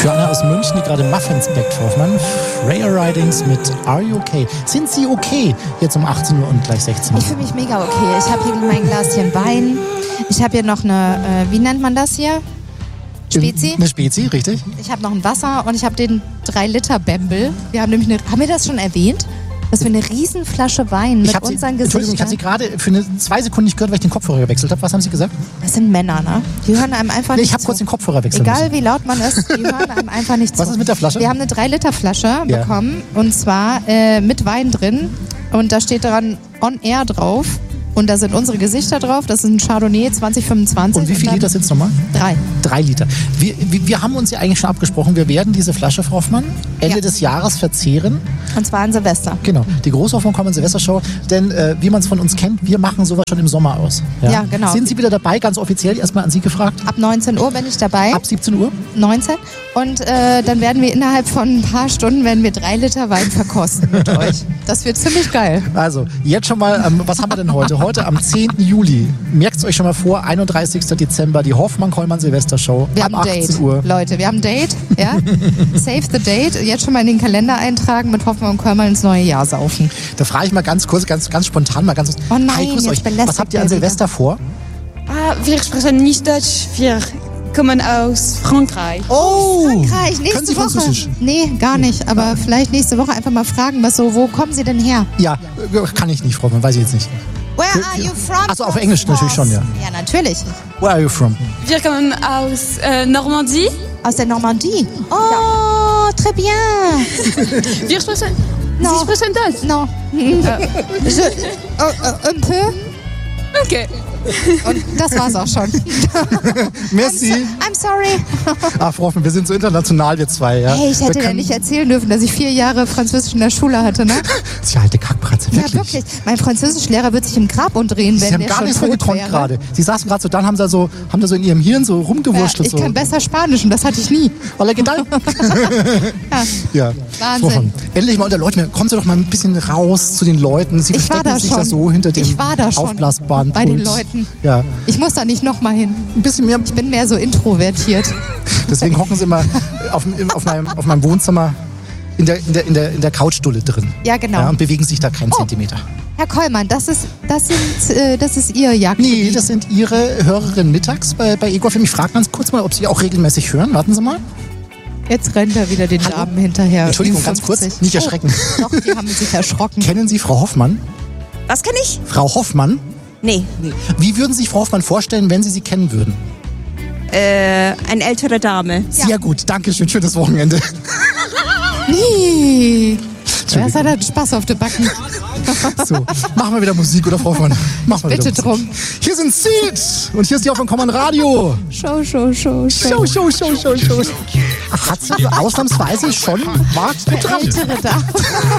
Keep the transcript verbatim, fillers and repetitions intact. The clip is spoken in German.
Für Anna aus München, die gerade Muffins backt, Frau Hoffmann. Freya Ridings mit Are You Okay? Sind Sie okay? Jetzt um achtzehn Uhr und gleich sechzehn Uhr. Ich fühle mich mega okay. Ich habe hier mein Glaschen Wein. Ich habe hier noch eine, äh, wie nennt man das hier? Spezi? Eine Spezi, richtig. Ich habe noch ein Wasser und ich habe den drei Liter Bembel. Wir haben nämlich eine, haben wir das schon erwähnt? Dass wir eine Riesenflasche Wein mit ich unseren Sie, Gesichtern... Entschuldigung, ich habe Sie gerade für eine, zwei Sekunden nicht gehört, weil ich den Kopfhörer gewechselt habe. Was haben Sie gesagt? Das sind Männer, ne? Die hören einem einfach nee, nicht ich habe kurz den Kopfhörer wechseln Egal müssen. wie laut man ist, die hören einem einfach nicht zu. Was ist mit der Flasche? Wir haben eine drei Liter Flasche ja. bekommen und zwar äh, mit Wein drin und da steht dran On Air drauf. Und da sind unsere Gesichter drauf. Das ist ein Chardonnay zwanzig fünfundzwanzig. Und wie viel Liter sind es nochmal? Drei. Drei Liter. Wir, wir, wir haben uns ja eigentlich schon abgesprochen, wir werden diese Flasche, Frau Hoffmann, Ende ja. des Jahres verzehren. Und zwar an Silvester. Genau. Die große Hoffmann kommen in Silvestershow. Denn äh, wie man es von uns kennt, wir machen sowas schon im Sommer aus. Ja, ja genau. Sind Sie wieder dabei, ganz offiziell? Erstmal an Sie gefragt. Ab neunzehn Uhr bin ich dabei. Ab siebzehn Uhr? neunzehn. Und äh, dann werden wir innerhalb von ein paar Stunden werden wir drei Liter Wein verkosten mit euch. Das wird ziemlich geil. Also, jetzt schon mal, ähm, was haben wir denn heute? Heute am zehnten Juli. Merkt es euch schon mal vor, einunddreißigsten Dezember, die Hoffmann-Kollmann-Silvester-Show. Wir ab haben ein achtzehn Date, Uhr. Leute. Wir haben ein Date, ja? Save the date. Jetzt schon mal in den Kalender eintragen, mit Hoffmann und Kollmann ins neue Jahr saufen. Da frage ich mal ganz kurz, ganz, ganz spontan mal ganz kurz. Oh nein, Hi, grüß jetzt euch. belästigt Was habt ihr er an wieder. Silvester vor? Ah, wir sprechen nicht Deutsch. Wir kommen aus Frankreich. Oh! Frankreich, nächste Können Sie Woche. Französisch? Nee, gar nicht. Aber vielleicht nächste Woche einfach mal fragen, was so, wo kommen Sie denn her? Ja, äh, kann ich nicht, Frau Hoffmann, weiß ich jetzt nicht. Where are you from? Achso, auf Englisch natürlich schon, ja. Ja, natürlich. Where are you from? Wir kommen aus äh, Normandie. Aus der Normandie. Oh, très bien. Wir sprechen, No. Sie sprechen Deutsch. Non. Je, oh, oh, un peu. Okay. Und das war's auch schon. Merci. I'm sorry. Ach, Frau Hoffmann, wir sind so international, wir zwei. Ja. Hey, ich hätte wir dir nicht erzählen dürfen, dass ich vier Jahre Französisch in der Schule hatte, ne? Sie alte Kackbratze, wirklich. Ja, wirklich. Mein Französischlehrer wird sich im Grab umdrehen, Sie wenn haben der gar schon nichts mehr tot geträumt wäre. gerade. Sie saßen gerade so, dann haben sie so, haben da so in ihrem Hirn so Ja, rumgewurschtelt. ich so. kann besser Spanisch und das hatte ich nie. Hola, ¿qué tal? Ja. Wahnsinn. Frau Hoffmann, endlich mal unter Leuten. Kommen Sie doch mal ein bisschen raus zu den Leuten. Sie Ich war verstecken da sich schon. da so hinter dem Ich war da schon. aufblasbaren Bei den Pult. Leuten. Ja. Ich muss da nicht nochmal hin. Ein bisschen mehr. Ich bin mehr so introvertiert. Deswegen hocken Sie immer auf, auf, meinem, auf meinem Wohnzimmer in der, in der, in der, in der Couchstulle drin. Ja, genau. Ja, und bewegen sich da keinen Oh. Zentimeter. Herr Kollmann, das ist, das sind, äh, das ist Ihr Jagdgebiet. Nee, das sind Ihre Hörerinnen mittags bei, bei Ego F M. Ich frage ganz kurz mal, ob Sie auch regelmäßig hören. Warten Sie mal. Jetzt rennt er wieder den Damen hinterher. Entschuldigung, ganz fünfzig. kurz. Nicht erschrecken. Oh, doch, die haben sich erschrocken. Kennen Sie Frau Hoffmann? Was kann ich? Frau Hoffmann? Nee. Wie würden Sie sich Frau Hoffmann vorstellen, wenn Sie sie kennen würden? Äh, eine ältere Dame. Sehr gut, danke schön. Schönes Wochenende. Nee. Das hat halt Spaß auf den Backen. So, machen wir wieder Musik, oder Frau Hoffmann? Machen wir Bitte wieder drum. Musik. Hier sind Seed und hier ist die Hoffmann Kommand Radio. Show, show, show, Show, show. show, show, show, show. Hat sie ausnahmsweise schon Markt Ältere Dame.